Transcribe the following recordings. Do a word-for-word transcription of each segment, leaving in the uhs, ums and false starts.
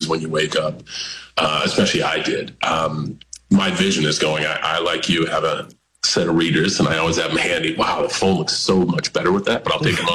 when you wake up, uh, especially I did. Um, my vision is going, I, I, like you, have a set of readers, and I always have them handy. Wow, the phone looks so much better with that, but I'll take them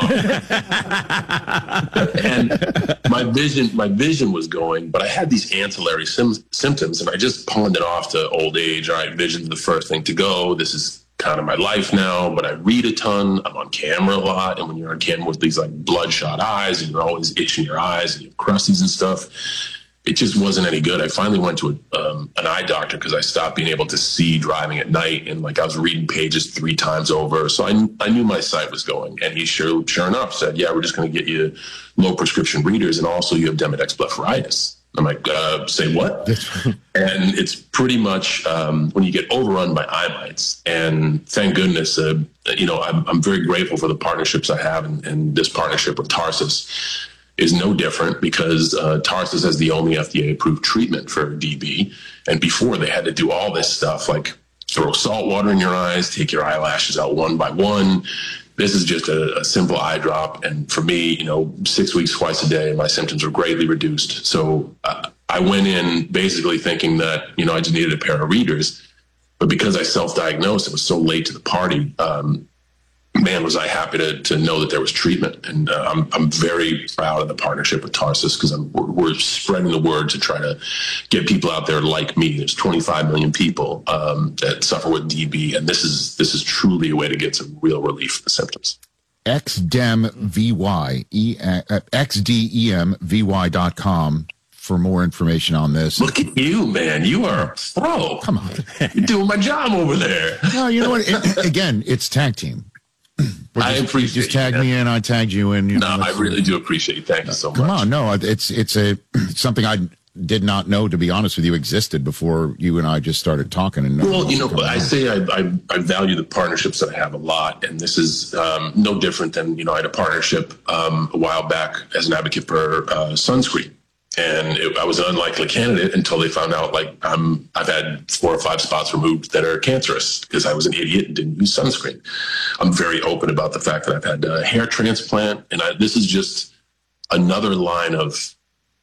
off. And my vision, my vision was going, but I had these ancillary sim- symptoms, and I just pawned it off to old age. All right, vision's the first thing to go. This is kind of my life now, but I read a ton. I'm on camera a lot, and when you're on camera with these like bloodshot eyes, and you're always itching your eyes, and you have crusties and stuff, it just wasn't any good. I finally went to a, um, an eye doctor because I stopped being able to see driving at night. And like I was reading pages three times over. So I, I knew my sight was going. And he sure, sure enough said, yeah, we're just going to get you low prescription readers. And also you have Demodex blepharitis. I'm like, uh, say what? And it's pretty much um, when you get overrun by eye mites. And thank goodness, uh, you know, I'm, I'm very grateful for the partnerships I have. And, and this partnership with Tarsus is no different because uh, Tarsus has the only F D A-approved treatment for D B. And before, they had to do all this stuff like throw salt water in your eyes, take your eyelashes out one by one. This is just a, a simple eye drop. And for me, you know, six weeks, twice a day, my symptoms were greatly reduced. So uh, I went in basically thinking that, you know, I just needed a pair of readers. But because I self-diagnosed, it was so late to the party, um, man, was I happy to to know that there was treatment. And uh, I'm I'm very proud of the partnership with Tarsus because we're, we're spreading the word to try to get people out there like me. There's twenty-five million people um, that suffer with D B, and this is this is truly a way to get some real relief from the symptoms. X D E M V Y, E, uh, X D E M V Y dot com for more information on this. Look at you, man. You are a pro. Come on. You're doing my job over there. No, you know what? It, again, it's tag team. Just, I appreciate just tag you, me in, I tagged you in. You no, know, I really do appreciate it. Thank you so come much. on, no, it's it's a it's something I did not know, to be honest with you, existed before you and I just started talking. And well, you know, I say I, I I value the partnerships that I have a lot, and this is um, no different than, you know, I had a partnership um, a while back as an advocate for uh, sunscreen. And it, I was an unlikely candidate until they found out, like, I'm, I've had four or five spots removed that are cancerous because I was an idiot and didn't use sunscreen. I'm very open about the fact that I've had a hair transplant. And I, this is just another line of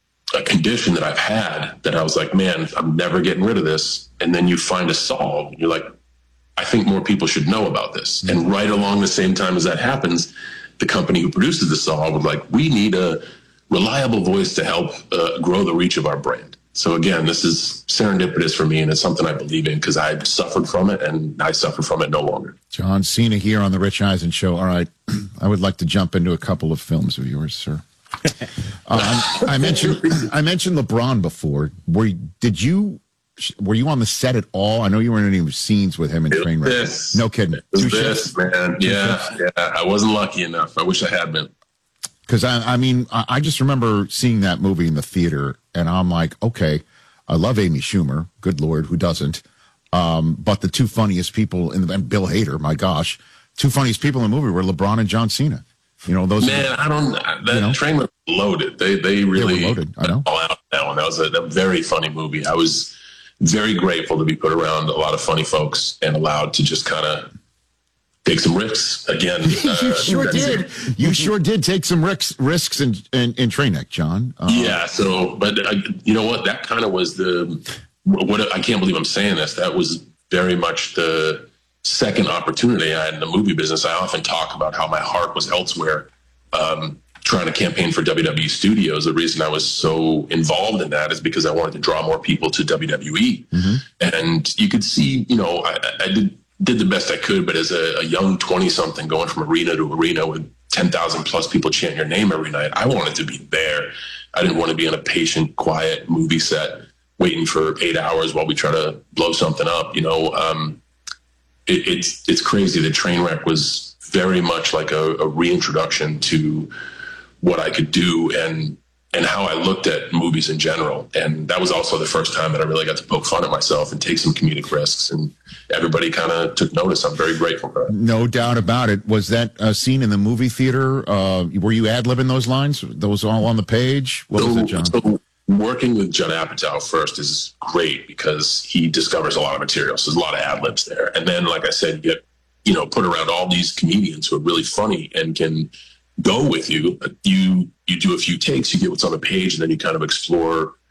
a condition that I've had that I was like, man, I'm never getting rid of this. And then you find a solve. And you're like, I think more people should know about this. Mm-hmm. And right along the same time as that happens, the company who produces the solve was like, we need a reliable voice to help uh, grow the reach of our brand. So again, this is serendipitous for me, and it's something I believe in because I suffered from it, and I suffer from it no longer. John Cena here on the Rich Eisen Show. All right, I would like to jump into a couple of films of yours, sir. um, I mentioned I mentioned LeBron before. Were did you were you on the set at all? I know you weren't in any scenes with him in Trainwreck. No kidding. It was this, man. Yeah, yeah. I wasn't lucky enough. I wish I had been. Because, I, I mean, I, I just remember seeing that movie in the theater, and I'm like, okay, I love Amy Schumer. Good Lord, who doesn't? Um, but the two funniest people, in the, and Bill Hader, my gosh, two funniest people in the movie were LeBron and John Cena. You know, those. Man, are, I don't. That you know, train was loaded. They they really they were loaded. I know. All out that one. That was a, a very funny movie. I was very grateful to be put around a lot of funny folks and allowed to just kind of take some risks again. Uh, you sure did. You sure did take some risks risks in in, in Trainwreck, John. Uh, yeah. So, but uh, you know what? That kind of was the. What I can't believe I'm saying this. That was very much the second opportunity I had in the movie business. I often talk about how my heart was elsewhere, um, trying to campaign for W W E Studios. The reason I was so involved in that is because I wanted to draw more people to W W E. Mm-hmm. And you could see, you know, I, I did. did the best I could, but as a, a young twenty-something going from arena to arena with ten thousand plus people chant your name every night, I wanted to be there. I didn't want to be on a patient, quiet movie set waiting for eight hours while we try to blow something up. You know, um, it, it's it's crazy. The Trainwreck was very much like a, a reintroduction to what I could do and and how I looked at movies in general. And that was also the first time that I really got to poke fun at myself and take some comedic risks. And everybody kind of took notice. I'm very grateful for that. No doubt about it. Was that a scene in the movie theater? Uh, were you ad-libbing those lines? Those all on the page? What so, was it, John? So working with Judd Apatow first is great because he discovers a lot of material. So there's a lot of ad-libs there. And then, like I said, you get, you know, put around all these comedians who are really funny and can go with you. You you do a few takes, you get what's on the page, and then you kind of explore